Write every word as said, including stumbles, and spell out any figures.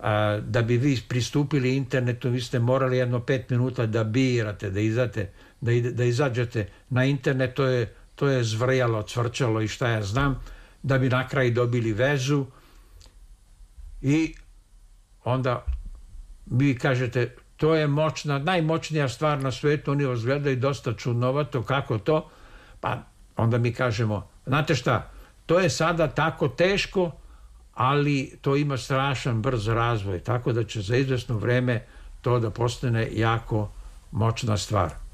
da bi vi pristupili internetu, vi ste morali jedno pet minuta da birate, da izađete, da, da izađete na internet, to je, to je zvrjalo, cvrčalo i šta ja znam, da bi na kraju dobili vezu i onda vi kažete, to je moćna, najmoćnija stvar na svetu, oni vas gledaju dosta čudnovato, kako to, pa onda mi kažemo, znate šta, to je sada tako teško, ali to ima strašan brz razvoj, tako da će za izvesno vreme to da postane jako moćna stvar.